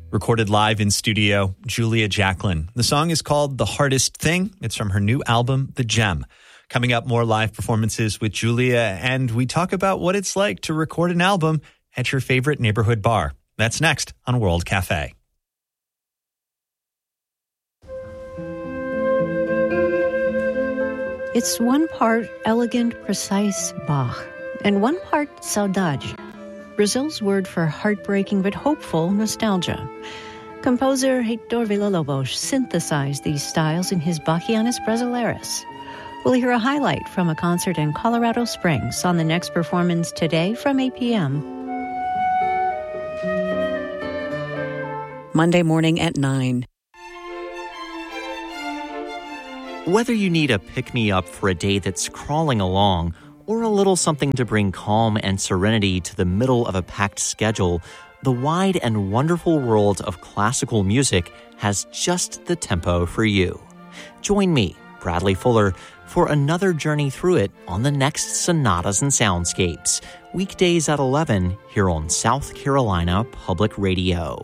Recorded live in studio, Julia Jacklin. The song is called The Hardest Thing. It's from her new album, The Gem. Coming up, more live performances with Julia, and we talk about what it's like to record an album at your favorite neighborhood bar. That's next on World Cafe. It's one part elegant, precise Bach, and one part saudade, Brazil's word for heartbreaking but hopeful nostalgia. Composer Heitor Villa-Lobos synthesized these styles in his Bachianas Brasileiras. We'll hear a highlight from a concert in Colorado Springs on the next performance today from 8 p.m. Monday morning at 9. Whether you need a pick-me-up for a day that's crawling along or a little something to bring calm and serenity to the middle of a packed schedule, the wide and wonderful world of classical music has just the tempo for you. Join me, Bradley Fuller, for another journey through it on the next Sonatas and Soundscapes, weekdays at 11 here on South Carolina Public Radio.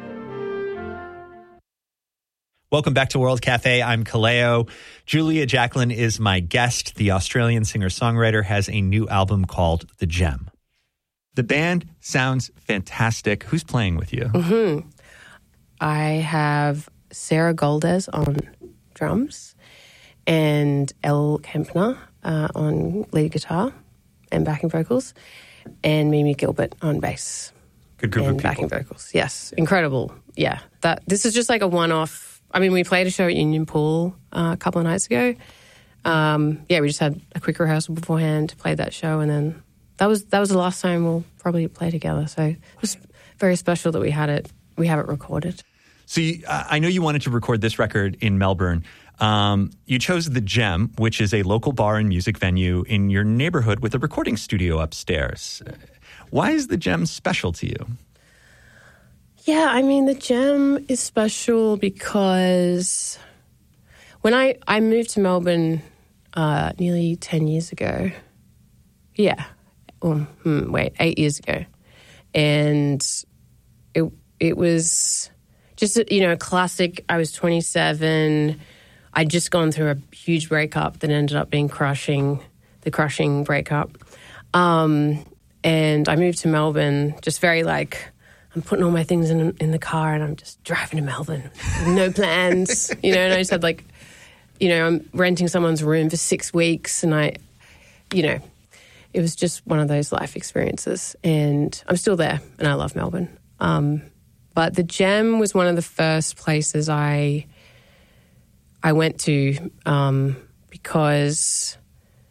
Welcome back to World Cafe. I'm Kaleo. Julia Jacklin is my guest. The Australian singer-songwriter has a new album called The Gem. The band sounds fantastic. Who's playing with you? I have Sarah Goldes on drums and Elle Kempner on lead guitar and backing vocals, and Mimi Gilbert on bass. Good group of people. Backing vocals. Yes, incredible. Yeah, this is just like a one-off. I mean, we played a show at Union Pool a couple of nights ago. We just had a quick rehearsal beforehand, played that show, and then that was the last time we'll probably play together. So it was very special that we have it recorded. So I know you wanted to record this record in Melbourne. You chose The Gem, which is a local bar and music venue in your neighborhood with a recording studio upstairs. Why is The Gem special to you? Yeah, I mean, The Gem is special because when I moved to Melbourne nearly 10 years ago. Yeah. 8 years ago. And it was just, a classic. I was 27. I'd just gone through a huge breakup that ended up being the crushing breakup. And I moved to Melbourne just very I'm putting all my things in the car and I'm just driving to Melbourne. No plans, and I just had I'm renting someone's room for 6 weeks and it was just one of those life experiences, and I'm still there and I love Melbourne. But The Gem was one of the first places I went to because,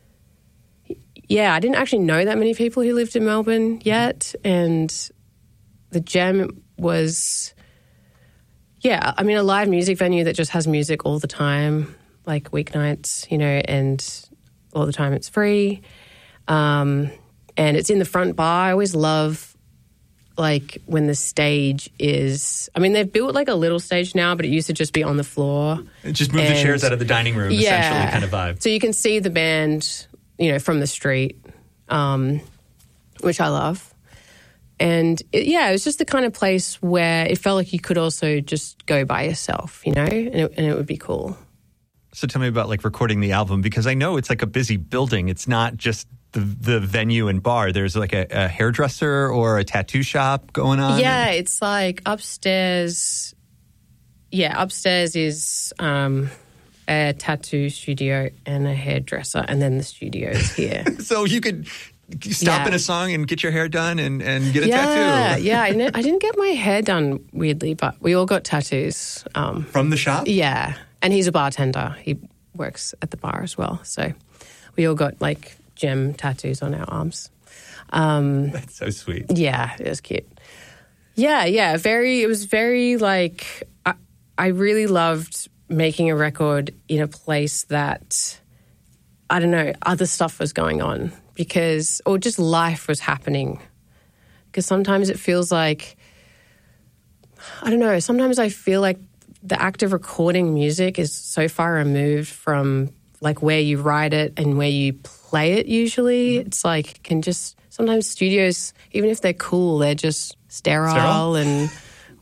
I didn't actually know that many people who lived in Melbourne yet, and The Gem was, a live music venue that just has music all the time, like weeknights, and all the time it's free. And it's in the front bar. I always love, when the stage is, they've built a little stage now, but it used to just be on the floor. Just move the chairs out of the dining room, essentially, kind of vibe. So you can see the band, from the street, which I love. And it was just the kind of place where it felt like you could also just go by yourself, and it would be cool. So tell me about recording the album, because I know it's a busy building. It's not just the venue and bar. There's a hairdresser or a tattoo shop going on. Yeah, it's upstairs. Yeah, upstairs is a tattoo studio and a hairdresser, and then the studio is here. So you could stop in a song and get your hair done and get a tattoo. Yeah, I didn't get my hair done, weirdly, but we all got tattoos. From the shop? Yeah, and he's a bartender. He works at the bar as well. So we all got gem tattoos on our arms. That's so sweet. Yeah, it was cute. Yeah. It was very I really loved making a record in a place that, I don't know, other stuff was going on or just life was happening. Because sometimes it feels I don't know, sometimes I feel like the act of recording music is so far removed from where you write it and where you play it usually. It's sometimes studios, even if they're cool, they're just sterile and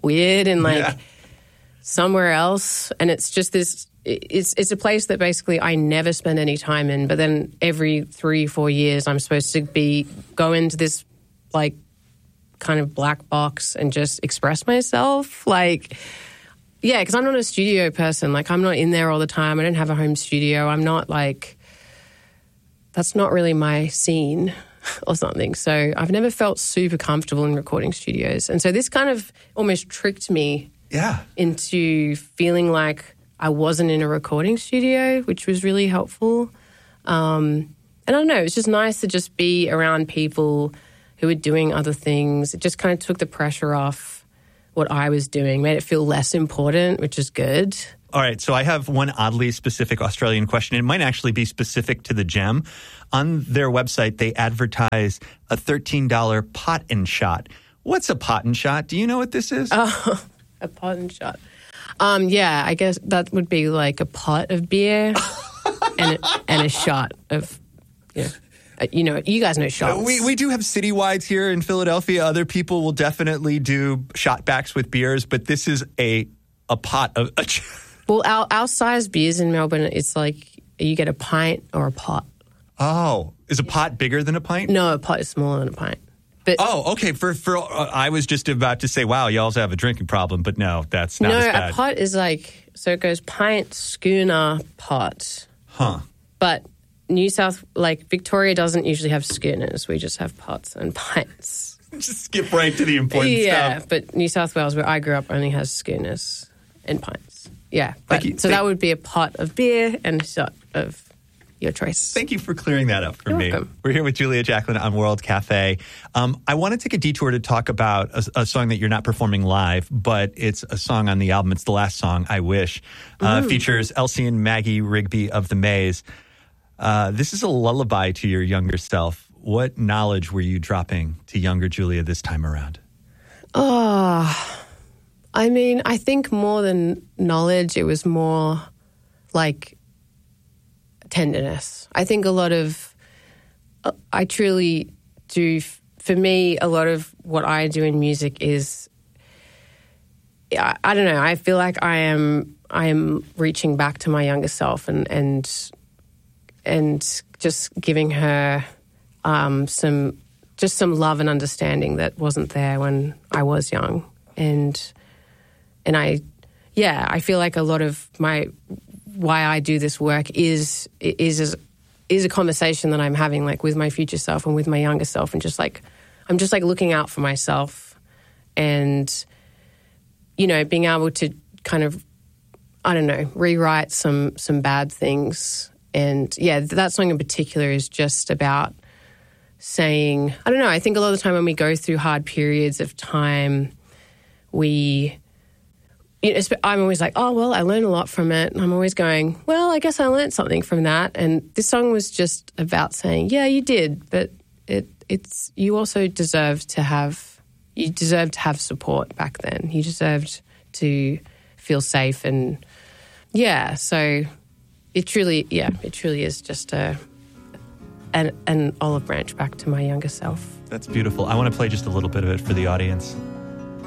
weird and like somewhere else. And it's just this, it's a place that basically I never spend any time in. But then every 3-4 years, I'm supposed to go into this like kind of black box and just express myself. Like, yeah, because I'm not a studio person. Like, I'm not in there all the time. I don't have a home studio. I'm not like, that's not really my scene or something. So I've never felt super comfortable in recording studios. And so this kind of almost tricked me into feeling like I wasn't in a recording studio, which was really helpful. And I don't know, it's just nice to just be around people who were doing other things. It just kind of took the pressure off what I was doing, made it feel less important, which is good. All right, so I have one oddly specific Australian question. It might actually be specific to the Gem. On their website, they advertise a $13 pot and shot. What's a pot and shot? Do you know what this is? Oh, a pot and shot. Yeah, I guess that would be like a pot of beer and a shot of, you know, you guys know shots. We do have citywides here in Philadelphia. Other people will definitely do shot backs with beers, but this is a pot of... Well, our size beers in Melbourne, it's like you get a pint or a pot. Oh, is a pot bigger than a pint? No, a pot is smaller than a pint. But okay. For I was just about to say, wow, you also have a drinking problem, but no, that's not as bad. No, a pot is like, so it goes pint, schooner, pot. Huh. But Victoria doesn't usually have schooners. We just have pots and pints. Just skip right to the important stuff. Yeah, but New South Wales, where I grew up, only has schooners and pints. Yeah, that would be a pot of beer and a shot of your choice. Thank you for clearing that up for You're me. welcome. We're here with Julia Jacklin on World Cafe. I want to take a detour to talk about a song that you're not performing live, but it's a song on the album. It's the last song, I Wish. Features Elsie and Maggie Rigby of The Maze. This is a lullaby to your younger self. What knowledge were you dropping to younger Julia this time around? I mean, I think more than knowledge, it was more like tenderness. I think I truly do, for me, a lot of what I do in music is, I don't know, I feel like I am reaching back to my younger self and just giving her some love and understanding that wasn't there when I was young. And I feel like a lot of why I do this work is a conversation that I'm having like with my future self and with my younger self, and I'm just looking out for myself, and you know, being able to kind of, I don't know, rewrite some bad things. And yeah, that song in particular is just about saying, I don't know, I think a lot of the time when we go through hard periods of time, I'm always like, oh, well, I learned a lot from it. And I'm always going, well, I guess I learned something from that. And this song was just about saying, yeah, you did, but you also deserved to have support back then. You deserved to feel safe. And yeah, so it truly is just an olive branch back to my younger self. That's beautiful. I want to play just a little bit of it for the audience.